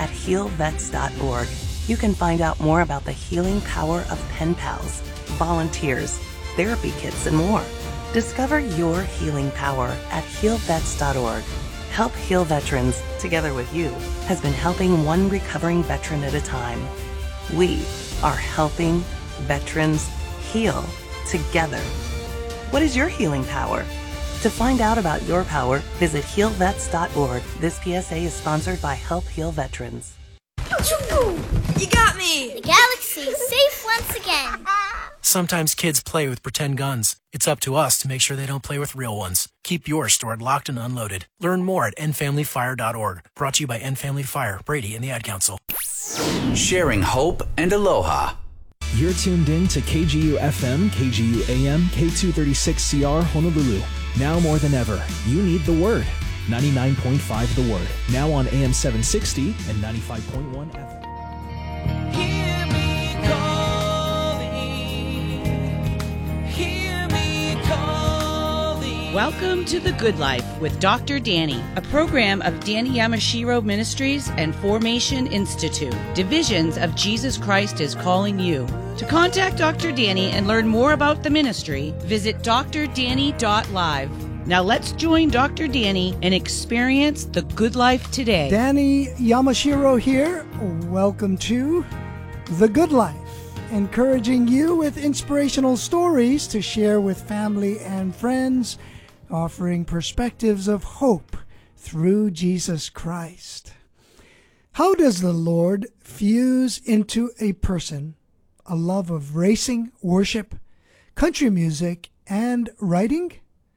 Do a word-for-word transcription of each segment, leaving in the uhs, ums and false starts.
at heal vets dot org. You can find out more about the healing power of pen pals, volunteers, therapy kits, and more. Discover your healing power at heal vets dot org. Help Heal Veterans, together with you, has been helping one recovering veteran at a time. We are helping veterans heal together. What is your healing power? To find out about your power, visit heal vets dot org. This P S A is sponsored by Help Heal Veterans. You got me! The galaxy is safe once again. Sometimes kids play with pretend guns. It's up to us to make sure they don't play with real ones. Keep yours stored locked and unloaded. Learn more at end family fire dot org. Brought to you by End Family Fire, Brady, and the Ad Council. Sharing hope and aloha. You're tuned in to K G U F M, K G U A M, K two thirty-six C R Honolulu. Now more than ever, you need the Word. ninety-nine point five The Word. Now on A M seven sixty and ninety-five point one F M. Hear me calling. Hear me calling. Welcome to The Good Life with Doctor Danny, a program of Danny Yamashiro Ministries and Formation Institute, divisions of Jesus Christ is Calling You. To contact Doctor Danny and learn more about the ministry, visit d r danny dot live. Now let's join Doctor Danny and experience the good life today. Danny Yamashiro here. Welcome to The Good Life, encouraging you with inspirational stories to share with family and friends, offering perspectives of hope through Jesus Christ. How does the Lord fuse into a person a love of racing, worship, country music, and writing?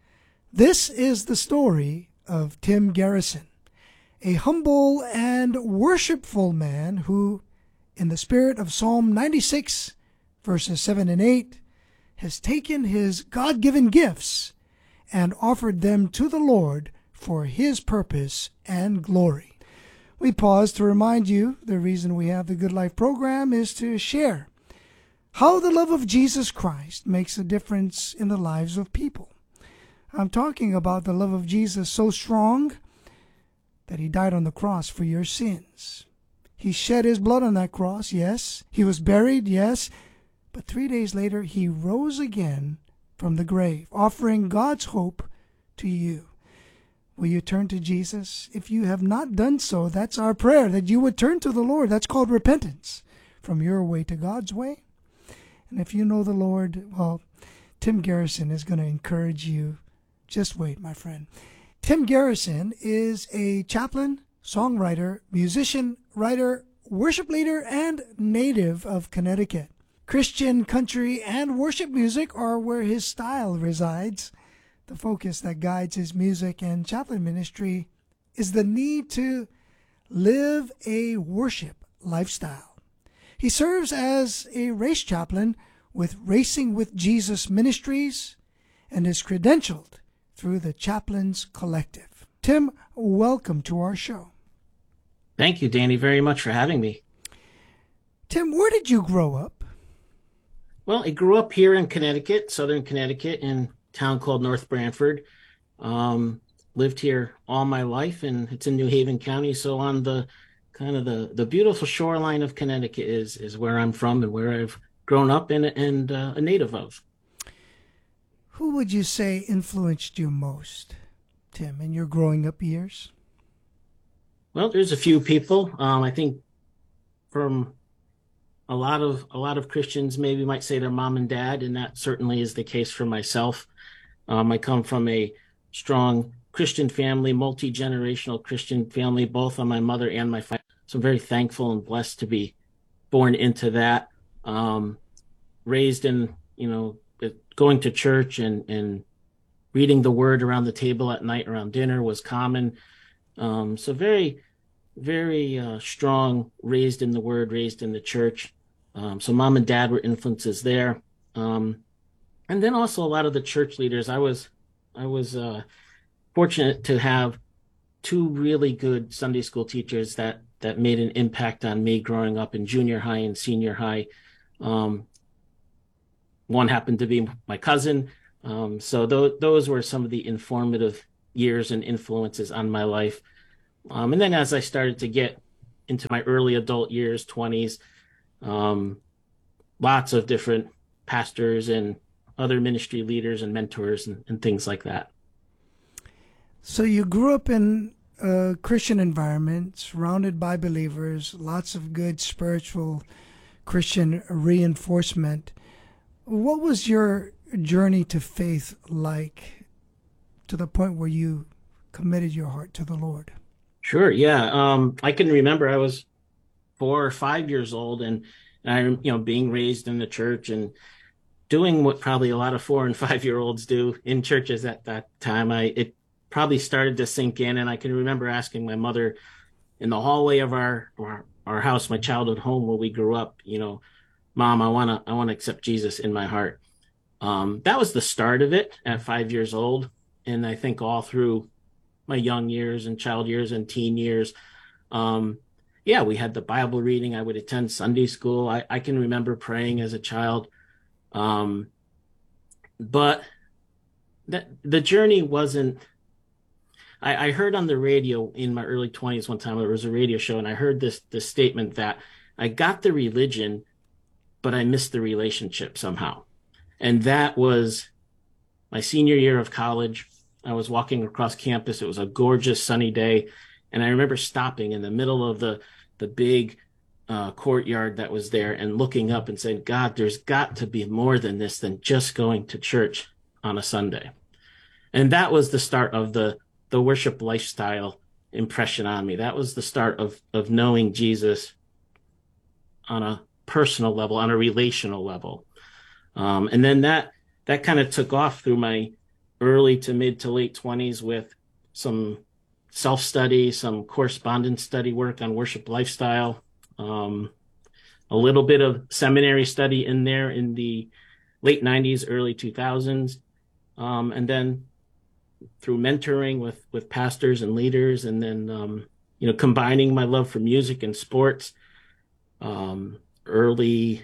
This is the story of Tim Garrison, a humble and worshipful man who, in the spirit of Psalm ninety-six, verses seven and eight, has taken his God-given gifts and offered them to the Lord for His purpose and glory. We pause to remind you the reason we have the Good Life program is to share how the love of Jesus Christ makes a difference in the lives of people. I'm talking about the love of Jesus so strong that He died on the cross for your sins. He shed His blood on that cross, yes. He was buried, yes. But three days later, He rose again from the grave, offering God's hope to you. Will you turn to Jesus? If you have not done so, that's our prayer, that you would turn to the Lord. That's called repentance, from your way to God's way. And if you know the Lord, well, Tim Garrison is going to encourage you. Just wait, my friend. Tim Garrison is a chaplain, songwriter, musician, writer, worship leader, and native of Connecticut. Christian, country, and worship music are where his style resides. The focus that guides his music and chaplain ministry is the need to live a worship lifestyle. He serves as a race chaplain with Racing with Jesus Ministries and is credentialed through the Chaplains Collective. Tim, welcome to our show. Thank you, Danny, very much for having me. Tim, where did you grow up? Well, I grew up here in Connecticut, southern Connecticut, in a town called North Branford. Um, lived here all my life, and it's in New Haven County, so on the kind of the, the beautiful shoreline of Connecticut is, is where I'm from and where I've grown up and, and uh, a native of. Who would you say influenced you most, Tim, in your growing up years? Well, there's a few people. Um, I think from a lot of a lot of Christians maybe might say their mom and dad, and that certainly is the case for myself. Um, I come from a strong Christian family, multi-generational Christian family, both on my mother and my father. So I'm very thankful and blessed to be born into that. Um, raised in, you know, going to church and, and reading the word around the table at night around dinner was common. Um, so very, very uh, strong, raised in the word, raised in the church. Um, so mom and dad were influences there. Um, and then also a lot of the church leaders. I was, I was uh, fortunate to have two really good Sunday school teachers that, that made an impact on me growing up in junior high and senior high. Um, One happened to be my cousin. Um, so th- those were some of the informative years and influences on my life. Um, and then as I started to get into my early adult years, twenties. Um, lots of different pastors and other ministry leaders and mentors and, and things like that. So you grew up in a Christian environment, surrounded by believers, lots of good spiritual Christian reinforcement. What was your journey to faith like, to the point where you committed your heart to the Lord? Sure, yeah. Um, I can remember I was four or five years old, and, and I, you know, being raised in the church and doing what probably a lot of four and five year olds do in churches at that time. I it probably started to sink in, and I can remember asking my mother in the hallway of our our, our house, my childhood home where we grew up, you know, Mom, I wanna I wanna accept Jesus in my heart. Um, that was the start of it at five years old, and I think all through my young years and child years and teen years, um, yeah, we had the Bible reading. I would attend Sunday school. I, I can remember praying as a child. Um, but that the journey wasn't, I, I heard on the radio in my early twenties one time, there was a radio show, and I heard this, this statement that I got the religion, but I missed the relationship somehow. And that was my senior year of college. I was walking across campus. It was a gorgeous sunny day. And I remember stopping in the middle of the, the big uh, courtyard that was there and looking up and saying, God, there's got to be more than this, than just going to church on a Sunday. And that was the start of the, the worship lifestyle impression on me. That was the start of, of knowing Jesus on a personal level, on a relational level. Um, and then that, that kind of took off through my early to mid to late twenties with some self-study, some correspondence study work on worship lifestyle, um, a little bit of seminary study in there in the late nineties, early two thousands. Um, and then through mentoring with, with pastors and leaders, and then, um, you know, combining my love for music and sports, um, early,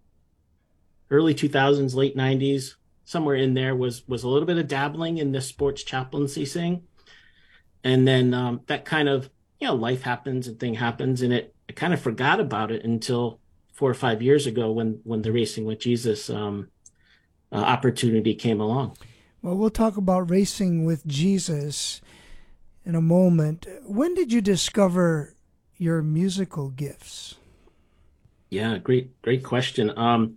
early two thousands, late nineties, somewhere in there was, was a little bit of dabbling in the sports chaplaincy thing. And then um, that kind of, you know, life happens and thing happens, and it I kind of forgot about it until four or five years ago when, when the Racing with Jesus um, uh, opportunity came along. Well, we'll talk about Racing with Jesus in a moment. When did you discover your musical gifts? Yeah, great, great question. Um,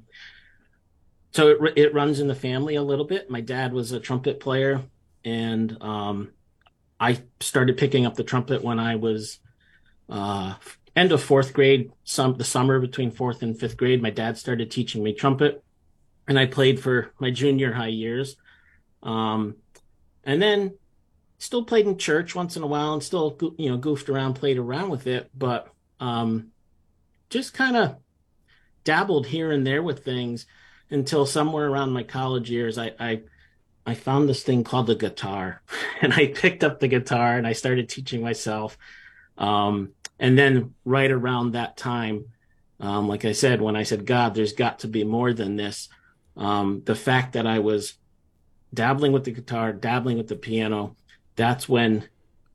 so it it runs in the family a little bit. My dad was a trumpet player, and um, I started picking up the trumpet when I was uh, end of fourth grade, some the summer between fourth and fifth grade. My dad started teaching me trumpet, and I played for my junior high years. Um, and then still played in church once in a while, and still, you know, goofed around, played around with it, but um, just kind of dabbled here and there with things until somewhere around my college years, I, I I found this thing called the guitar, and I picked up the guitar and I started teaching myself. Um, and then right around that time, um, like I said, when I said, God, there's got to be more than this. Um, the fact that I was dabbling with the guitar, dabbling with the piano, that's when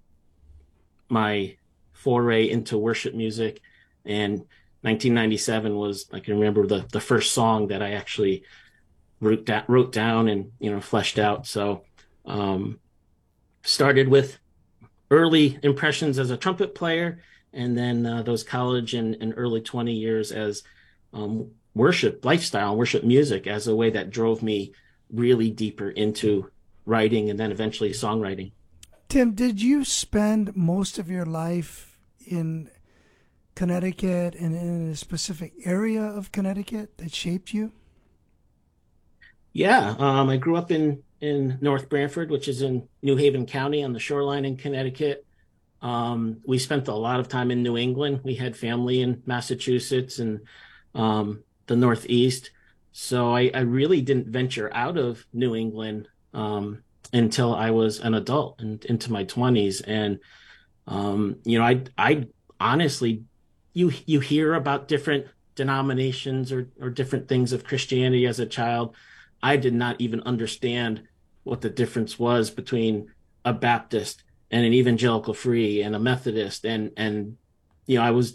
my foray into worship music, and nineteen ninety-seven was, I can remember the, the first song that I actually wrote, da- wrote down and, you know, fleshed out. So um, started with early impressions as a trumpet player, and then uh, those college and, and early twenty years as um, worship lifestyle, worship music as a way that drove me really deeper into writing and then eventually songwriting. Tim, did you spend most of your life in Connecticut and in a specific area of Connecticut that shaped you? Yeah, um, I grew up in, in North Branford, which is in New Haven County on the shoreline in Connecticut. Um, we spent a lot of time in New England. We had family in Massachusetts and um, the Northeast. So I, I really didn't venture out of New England um, until I was an adult and into my twenties. And, um, you know, I, I honestly, you, you hear about different denominations or, or different things of Christianity as a child. I did not even understand what the difference was between a Baptist and an evangelical free and a Methodist. And, and, you know, I was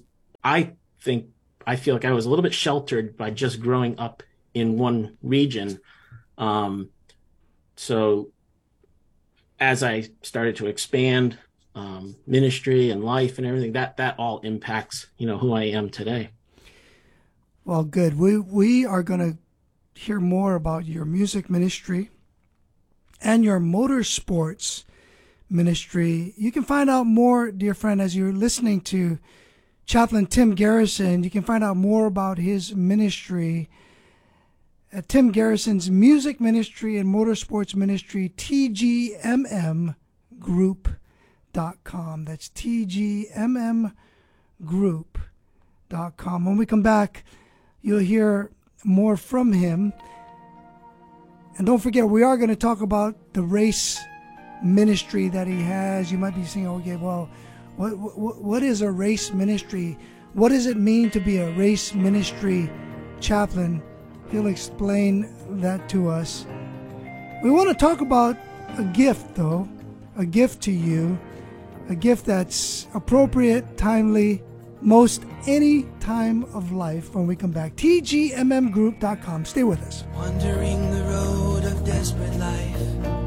I think, I feel like I was a little bit sheltered by just growing up in one region. Um, so as I started to expand um, ministry and life and everything, that, that all impacts, you know, who I am today. Well, good. We, we are going to hear more about your music ministry and your motorsports ministry. You can find out more, dear friend, as you're listening to Chaplain Tim Garrison. You can find out more about his ministry at Tim Garrison's music ministry and motorsports ministry, T G M M group dot com. That's T G M M group dot com. When we come back, you'll hear more from him. And don't forget, we are going to talk about the race ministry that he has. You might be saying, okay, well, what, what, what is a race ministry? What does it mean to be a race ministry chaplain? He'll explain that to us. We want to talk about a gift, though, a gift to you, a gift that's appropriate, timely, most any time of life when we come back. T G M M group dot com. Stay with us. Wandering the road of desperate life,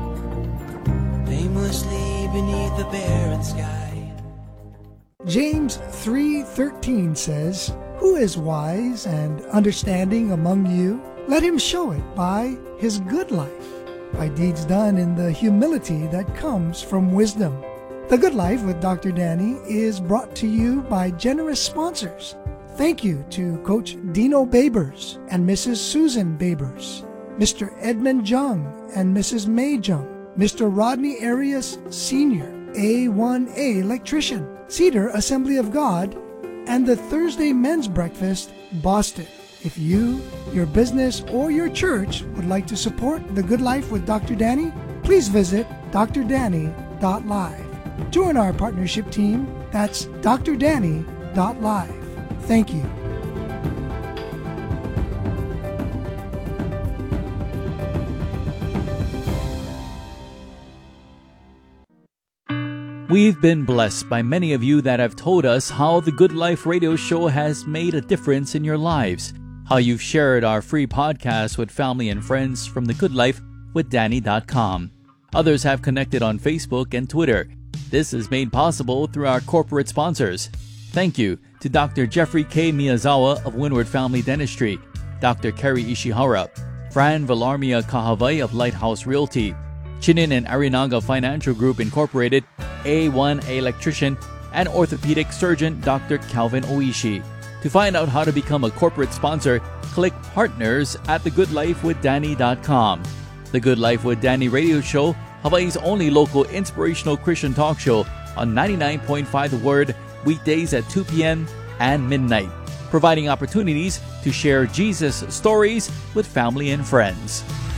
aimlessly beneath the barren sky. James three thirteen says, "Who is wise and understanding among you? Let him show it by his good life, by deeds done in the humility that comes from wisdom." The Good Life with Doctor Danny is brought to you by generous sponsors. Thank you to Coach Dino Babers and Missus Susan Babers, Mister Edmund Jung and Missus May Jung, Mister Rodney Arias Senior, A one A Electrician, Cedar Assembly of God, and the Thursday Men's Breakfast, Boston. If you, your business, or your church would like to support The Good Life with Doctor Danny, please visit D R danny dot live. Join our partnership team. That's D R danny dot live. Thank you. We've been blessed by many of you that have told us how the Good Life radio show has made a difference in your lives, how you've shared our free podcast with family and friends from the good life with danny dot com. Others have connected on Facebook and Twitter. This is made possible through our corporate sponsors. Thank you to Doctor Jeffrey K. Miyazawa of Windward Family Dentistry, Doctor Kerry Ishihara, Fran Villarmia Kahavai of Lighthouse Realty, Chinin and Arinaga Financial Group Incorporated, A one A Electrician, and orthopedic surgeon Doctor Calvin Oishi. To find out how to become a corporate sponsor, click Partners at the good life with danny dot com. The Good Life with Danny radio show, Hawaii's only local inspirational Christian talk show on ninety-nine point five The Word, weekdays at two p.m. and midnight, providing opportunities to share Jesus stories with family and friends.